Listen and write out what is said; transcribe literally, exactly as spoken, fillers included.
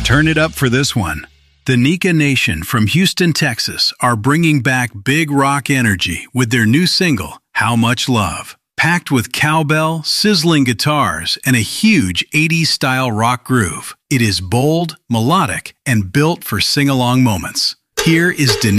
Turn it up for this one. The Nika Nation from Houston, Texas are bringing back big rock energy with their new single, How Much Love. Packed with cowbell, sizzling guitars, and a huge eighties-style rock groove. It is bold, melodic, and built for sing-along moments. Here is Denise.